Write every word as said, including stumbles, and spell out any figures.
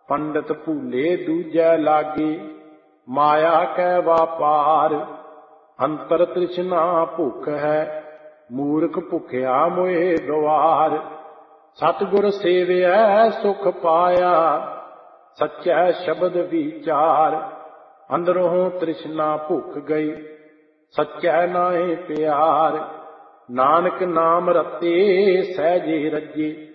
ਪੰਡਤ ਭੂਲੇ ਦੂਜੈ ਲਾਗੇ, ਮਾਇਆ ਕੈ ਵਾਪਾਰ। ਅੰਤਰ ਤ੍ਰਿਸ਼ਨਾ ਭੁੱਖ ਹੈ, ਮੂਰਖ ਭੁਖਿਆ ਮੋਏ ਗਵਾਰ। ਸਤਿਗੁਰ ਸੇਵਿਐ ਸੁਖ ਪਾਇਆ, ਸੱਚੈ ਸ਼ਬਦ ਵਿਚਾਰ। ਅੰਦਰੋਂ ਤ੍ਰਿਸ਼ਨਾ ਭੁੱਖ ਗਈ, ਸੱਚੈ ਨਾਹਿ ਪਿਆਰ। ਨਾਨਕ ਨਾਮ ਰਤੇ ਸਹਿਜੇ ਰੱਜੇ,